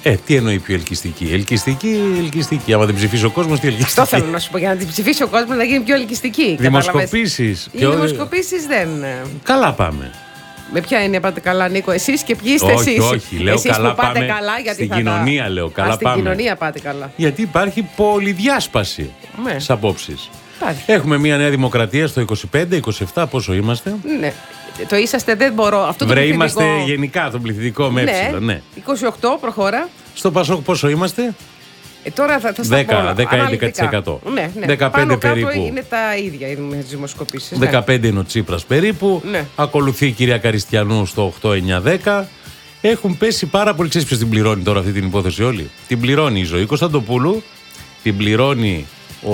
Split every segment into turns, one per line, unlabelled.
Τι εννοεί πιο ελκυστική? Ελκυστική. Άμα δεν ψηφίσει ο κόσμος, τι ελκυστική?
Αυτό θέλω να σου πω. Για να την ψηφίσει ο κόσμος να γίνει πιο ελκυστική.
Δημοσκοπήσεις.
Οι δημοσκοπήσεις δεν.
Καλά πάμε.
Με ποια έννοια πάτε καλά, Νίκο? Εσείς και ποιοι είστε εσείς?
Όχι, λέω
εσείς
καλά
που πάτε
πάμε.
καλά, γιατί
στην κοινωνία λέω καλά
στην
πάμε.
Στην κοινωνία πάτε καλά.
Γιατί υπάρχει πολυδιάσπαση στις απόψεις. Έχουμε μια Νέα Δημοκρατία στο 25-27, πόσο είμαστε?
Ναι. Το είσαστε, δεν μπορώ. Αυτό το πληθυντικό...
είμαστε γενικά το πληθυντικό με έψιλο, ναι.
28, προχώρα.
Στο Πασόκ πόσο είμαστε?
Τώρα θα στα πω.
10%.
Ναι.
15
πάνω
περίπου.
Κάτω είναι τα ίδια οι δημοσκοπήσεις.
15 είναι ο Τσίπρας περίπου.
Ναι.
Ακολουθεί η κυρία Καριστιανού στο 8-9-10. Έχουν πέσει πάρα πολύ. Ξέρεις ποιος την πληρώνει τώρα αυτή την υπόθεση όλη? Την πληρώνει η Ζωή Κωνσταντοπούλου. Την πληρώνει ο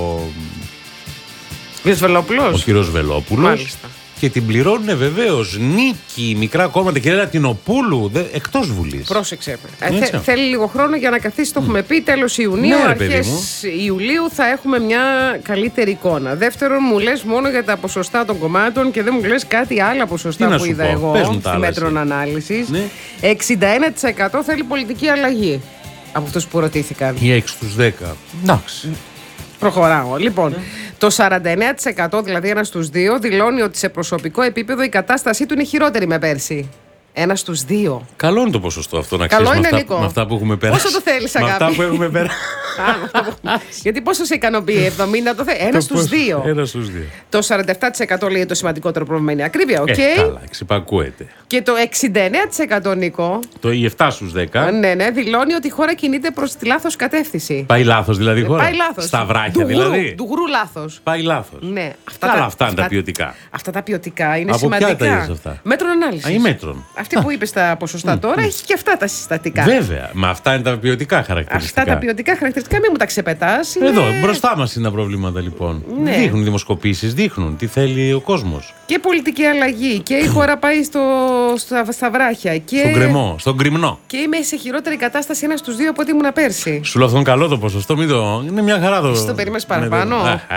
κύριος Βελόπουλος.
Μάλιστα.
Και την πληρώνουν βεβαίως Νίκη, μικρά κόμματα, κυρία Λατινοπούλου, εκτός Βουλής.
Πρόσεξε. Θέλει λίγο χρόνο για να καθίσει, το έχουμε πει. Τέλος Ιουνίου, αρχές Ιουλίου θα έχουμε μια καλύτερη εικόνα. Δεύτερον, μου λες μόνο για τα ποσοστά των κομμάτων και δεν μου λες κάτι άλλα ποσοστά που είδα εγώ στη μέτρων ανάλυσης. Ναι. 61% θέλει πολιτική αλλαγή από αυτούς που ρωτήθηκαν.
Ή 6 στους 10. Εντάξει.
Προχωράω. Λοιπόν, το 49%, δηλαδή 1 στους 2, δηλώνει ότι σε προσωπικό επίπεδο η κατάστασή του είναι χειρότερη με πέρσι. 1 στους 2.
Καλό είναι το ποσοστό αυτό, να ξέρεις.
Καλό είναι,
με αυτά που έχουμε περάσει.
Πόσο το θέλεις, αγάπη?
Με αυτά που έχουμε περάσει.
Γιατί πόσο σε ικανοποιεί? 70 το θέλει. 1 στους 2.
1 στους 2.
Το 47% λέει το σημαντικότερο πρόβλημα είναι η ακρίβεια.
Καλά, εξυπακούεται.
Και το 69%, Νίκο.
Το 7 στους 10.
Ναι, δηλώνει ότι η χώρα κινείται προς τη λάθος κατεύθυνση.
Πάει λάθος δηλαδή η χώρα?
Πάει λάθος.
Στα βράχια δηλαδή.
Ντουγρού λάθος.
Πάει λάθος.
Ναι.
Καλά, αυτά είναι τα ποιοτικά.
Αυτά τα ποιοτικά είναι
από
σημαντικά.
Ποια τα είδες αυτά?
Μέτρων ανάλυσης.
Ή μέτρων.
Αυτή που είπες τα ποσοστά τώρα έχει και αυτά τα συστατικά.
Βέβαια. Μα αυτά είναι τα ποιοτικά χαρακτηριστικά.
Αυτά τα ποιοτικά χαρακτηριστικά μην μου τα ξεπετάς.
Εδώ, μπροστά μας είναι τα προβλήματα λοιπόν.
Ναι.
Δείχνουν δημοσκοπήσεις, δείχνουν τι θέλει ο κόσμος.
Και πολιτική αλλαγή. Και η χώρα πάει στα βράχια. Και...
Στον γκριμνό.
Και είμαι σε χειρότερη κατάσταση 1 στους 2 από ό,τι ήμουν πέρσι.
Σου λέω αυτόν καλό το ποσοστό, μην το. Είναι μια χαρά το.
Το περίμενες παραπάνω.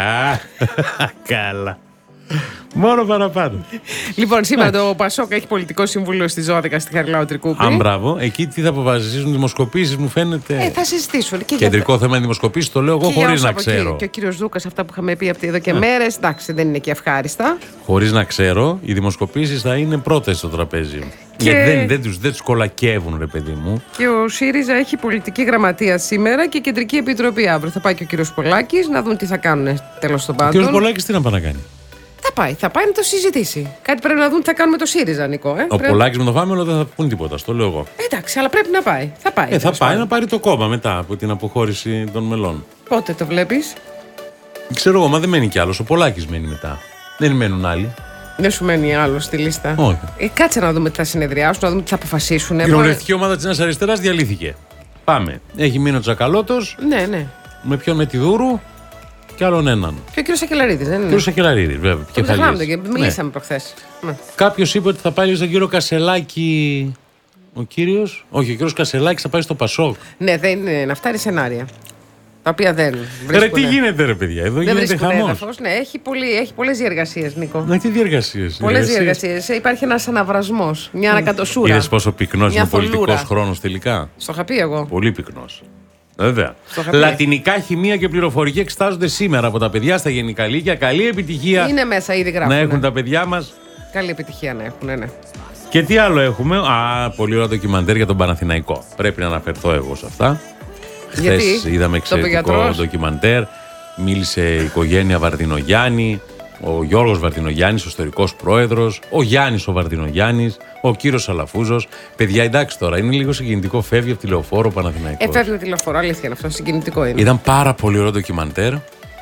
Καλά. Μόνο παραπάνω.
Λοιπόν, σήμερα το Πασόκ έχει πολιτικό συμβούλιο στις 12 στη Χαριλάου Τρικούπη.
Αν μπράβο, εκεί τι θα αποφασίσουν, δημοσκοπήσεις, μου φαίνεται.
Θα συζητήσουν.
Κεντρικό θέμα είναι δημοσκοπήσεις, το λέω εγώ χωρίς να ξέρω.
Και ο κύριος Δούκας, αυτά που είχαμε πει από εδώ και μέρες, εντάξει, δεν είναι και ευχάριστα.
Χωρίς να ξέρω, οι δημοσκοπήσεις θα είναι πρώτες στο τραπέζι. Γιατί δεν τους κολακεύουν, ρε παιδί μου.
Και ο ΣΥΡΙΖΑ έχει πολιτική γραμματεία σήμερα και κεντρική επιτροπή αύριο. Θα πάει και ο κύριος Πολάκης να δουν τι θα κάνουν τέλος των πάντων.
Ο κύριος Πολάκης τι να πάει να κάνει?
Θα πάει να το συζητήσει. Κάτι πρέπει να δουν τι θα κάνουμε το ΣΥΡΙΖΑ, Νικό.
Ο Πολάκης με το Φάμελο δεν θα πούν τίποτα, στο λέω εγώ.
Εντάξει, αλλά πρέπει να πάει. Θα πάει.
Θα πάει να πάρει το κόμμα μετά από την αποχώρηση των μελών.
Πότε το βλέπεις?
Ξέρω εγώ, μα δεν μένει κι άλλος. Ο Πολάκης μένει μετά. Δεν μένουν άλλοι.
Δεν σου μένει άλλο στη λίστα?
Όχι.
Κάτσε να δούμε τι θα συνεδριάσουν, να δούμε τι θα αποφασίσουν.
Η κοινοβουλευτική ομάδα της Νέας Αριστεράς διαλύθηκε. Πάμε. Έχει μείνει ο Τσακαλώτος.
Ναι.
Με ποιον? Με τη Δούρου και άλλον έναν.
Και ο κύριος Σακελαρίδης, δεν είναι?
Ο κύριος Σακελαρίδης, βέβαια.
Το ξεχνάμε και μιλήσαμε προχθές.
Κάποιος είπε ότι θα πάει στον κύριο Κασελάκη. Ο κύριος. Όχι, ο κύριος Κασελάκης θα πάει στο Πασόκ.
Ναι, δεν είναι. Αυτά είναι σενάρια. Τα οποία δεν βρίσκουν.
Ρε, τι γίνεται, ρε παιδιά, εδώ
δεν
γίνεται χαμός.
Ναι, έχει πολλές διεργασίες, Νίκο.
Τι διεργασίες?
Πολλές διεργασίες. Υπάρχει ένας αναβρασμός, μια ανακατοσούρα.
Είδες πόσο πυκνός είναι ο πολιτικός χρόνος τελικά?
Στο είχα πει εγώ.
Πολύ πυκνός. Βέβαια. Λατινικά, χημεία και πληροφορική εξετάζονται σήμερα από τα παιδιά στα γενικά λύκεια. Καλή επιτυχία.
Είναι μέσα, ήδη γράφουν.
Να έχουν τα παιδιά μας.
Καλή επιτυχία να έχουν, ναι.
Και τι άλλο έχουμε? Πολύ ωραία ντοκιμαντέρ για τον Παναθηναϊκό. Πρέπει να αναφερθώ εγώ σε αυτά. Χθες είδαμε εξαιρετικό ντοκιμαντέρ. Μίλησε η οικογένεια Βαρδινογιάννη, ο Γιώργος Βαρδινογιάννης, ο ιστορικός πρόεδρος, ο Γιάννης ο Βαρδινογιάννης, ο κύριος Αλαφούζος. Παιδιά, εντάξει τώρα, είναι λίγο συγκινητικό. Φεύγει από τη Λεωφόρο ο Παναθηναϊκός.
Φεύγει από τη Λεωφόρο, αλήθεια είναι αυτό. Συγκινητικό είναι.
Ήταν πάρα πολύ ωραίο ντοκιμαντέρ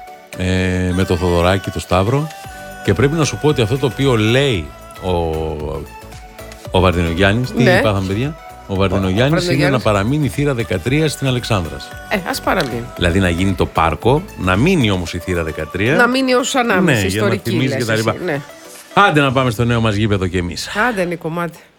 με το Θοδωράκι, το Σταύρο. Και πρέπει να σου πω ότι αυτό το οποίο λέει ο Βαρδινογιάννης, τι πάθαμε, παιδιά? Ο Βαρδινογιάννης είναι να παραμείνει η θύρα 13 στην Αλεξάνδρας.
Ας παραμείνει.
Δηλαδή να γίνει το πάρκο, να μείνει όμως η θύρα 13.
Να μείνει ως ανάμεση ιστορική.
Για να θυμίζει και τα λοιπά. Άντε να πάμε στο νέο μας γήπεδο κι εμείς.
Άντε, Νίκο, μάτι.